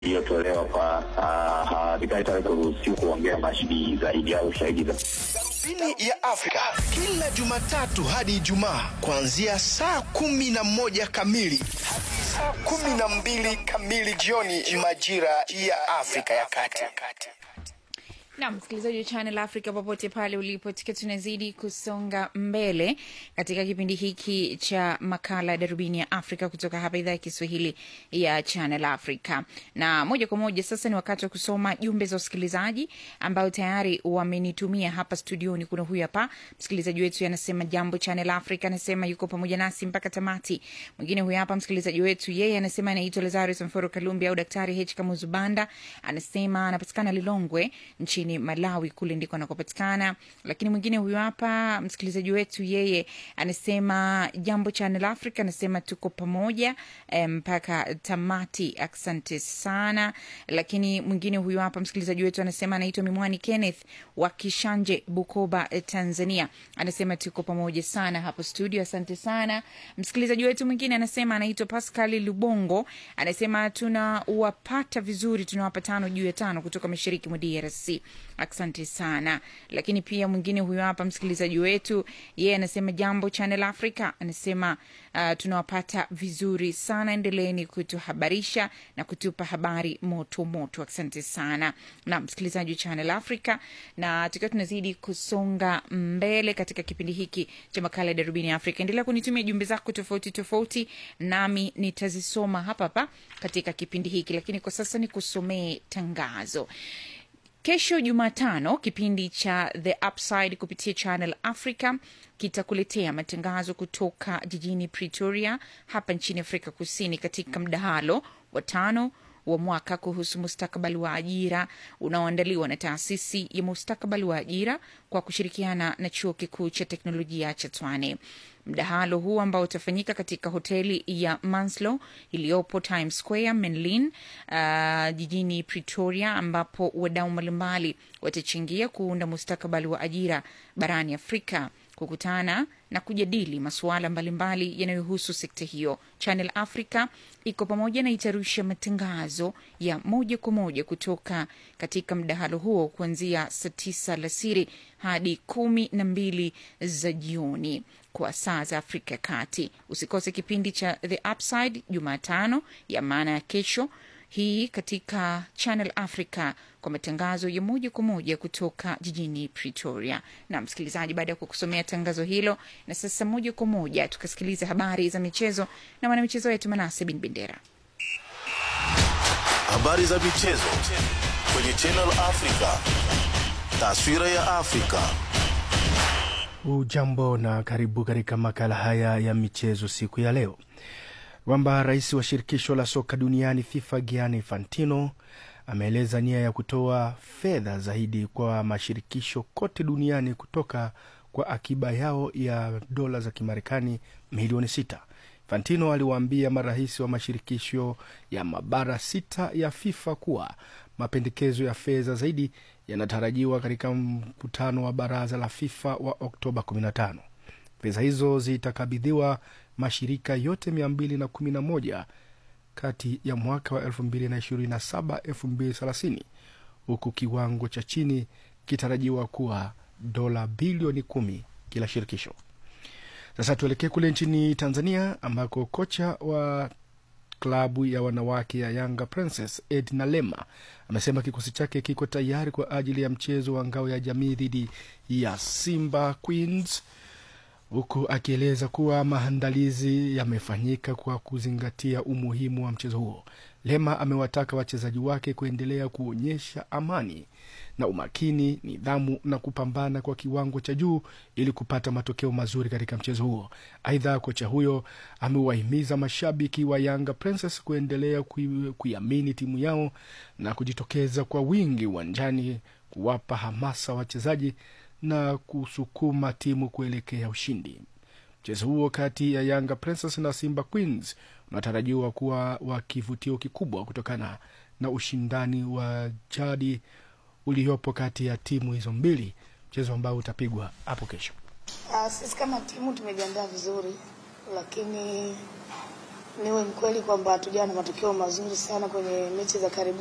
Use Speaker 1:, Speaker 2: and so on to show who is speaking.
Speaker 1: iliyotolewa kwa haitaweza kuruhusiwa kuongea mashahidi zaidi au shahidi za
Speaker 2: Darubini ya Afrika kila Jumatatu hadi Ijumaa kuanzia saa 11 kamili hadi saa 12 kamili jioni majira ya Afrika ya Kati.
Speaker 3: Na msikilizaji wa Channel Africa popote pale ulipo, tukiwa tunazidi kusonga mbele katika kipindi hiki cha makala Darubini ya Afrika kutoka hapa idhaa ya Kiswahili ya Channel Africa. Na moja kwa moja sasa ni wakati wa kusoma jumbe za wasikilizaji ambao tayari wamenitumia hapa studioni. Kuna huyu hapa msikilizaji wetu anasema jambo Channel Africa, anasema yuko pamoja nasi mpaka tamati. Mwingine huyu hapa msikilizaji wetu, yeye anasema anaitwa Lazarus Mforo Kalumbi au Daktari H Kamuzubanda, anasema anapatikana Lilongwe nchini Malawi, kule ndiko anakopatikana. Lakini mwingine huyu hapa msikilizaji wetu, yeye anasema jambo Channel Africa, anasema tuko pamoja mpaka tamati, asante sana. Lakini mwingine huyu hapa msikilizaji wetu anasema anaitwa Mimwani Kenneth wa Kishanje, Bukoba, Tanzania, anasema tuko pamoja sana hapo studio, asante sana. Msikilizaji wetu mwingine anasema anaitwa Pascal Lubongo, anasema tunawapata vizuri, tunawapa 5 juu ya 5 kutoka mashariki mwa DRC, asante sana. Lakini pia mwingine huyu hapa msikilizaji wetu, yeye anasema jambo Channel Africa, anasema tunawapata vizuri sana, endeleeni kutuhabarisha na kutupa habari moto moto, asante sana. Na msikilizaji wa Channel Africa, na tukiwa tunazidi kusonga mbele katika kipindi hiki cha makala ya Darubini ya Afrika, endelea kunitumia jumbe zako tofauti tofauti nami nitazisoma hapa hapa katika kipindi hiki. Lakini kwa sasa ni kusomee tangazo. Kesho Jumatano kipindi cha The Upside kupitia Channel Africa kitakuletea matangazo kutoka jijini Pretoria hapa nchini Afrika Kusini katika mdahalo wa 5 wa mwaka kuhusu mustakabali wa ajira unaoandaliwa na taasisi ya mustakabali wa ajira kwa kushirikiana na chuo kikuu cha teknolojia cha Tshwane. Mdahalo huu ambao utafanyika katika hoteli ya Manslow iliyopo Times Square Menlyn jijini Pretoria, ambapo wadau mbalimbali watachangia kuunda mustakabali wa ajira barani Afrika, kukutana na kujadili masuala mbalimbali yanayohusu sekta hiyo. Channel Africa iko pamoja na itarusha matangazo ya moja kwa moja kutoka katika mdahalo huo kuanzia saa 9 alasiri hadi 12 za jioni kwa saa za Afrika Kati. Usikose kipindi cha The Upside Jumatano, ya maana ya kesho hii, katika Channel Africa kwa matangazo ya moja kwa moja kutoka jijini Pretoria. Na msikilizaji, baada ya kukusomea tangazo hilo, na sasa moja kwa moja tukasikiliza habari za michezo na mwanamichezo wetu Manase Bin Bendera.
Speaker 4: Habari za michezo kwenye Channel Africa. Taswira ya Afrika.
Speaker 5: Ujambo na karibu katika makala haya ya michezo siku ya leo. Kwamba rais wa shirikisho la soka duniani FIFA Gianni Infantino ameeleza nia ya kutoa fedha zaidi kwa mashirikisho kote duniani kutoka kwa akiba yao ya dola za Kimarekani milioni 6. Infantino aliwaambia marais wa mashirikisho ya mabara 6 ya FIFA kuwa mapendekezo ya fedha zaidi yanatarajiwa katika mkutano wa baraza la FIFA wa Oktoba 15. Fedha hizo zitakabidhiwa mashirika yote 211 kati ya mwaka wa 2027-2030, huku kiwango cha chini kitarajiwa kuwa dola bilioni 10 kila shirikisho. Sasa tuelekee kule nchini Tanzania, ambako kocha wa klabu ya wanawake ya Yanga Princess Edna Lema amesema kikosi chake kiko tayari kwa ajili ya mchezo wa ngao ya jamii dhidi ya Simba Queens, huku akieleza kuwa maandalizi yamefanyika kwa kuzingatia umuhimu wa mchezo huo. Lema amewataka wachezaji wake kuendelea kuonyesha amani na umakini, nidhamu na kupambana kwa kiwango cha juu ili kupata matokeo mazuri katika mchezo huo. Aidha, kocha huyo amewahimiza mashabiki wa Yanga Princess kuendelea kuiamini timu yao na kujitokeza kwa wingi uwanjani kuwapa hamasa wachezaji na kusukuma timu kuelekea ushindi. Mchezo huo kati ya Yanga Princess na Simba Queens unatarajiwa kuwa wa kivutio kikubwa kutokana na ushindani wa jadi uliopo kati ya timu hizo mbili, mchezo ambao utapigwa hapo kesho.
Speaker 6: Sisi kama timu tumejiandaa vizuri, lakini niwe mkweli kwamba hatujawa na matokeo mazuri sana kwenye mechi za karibuni.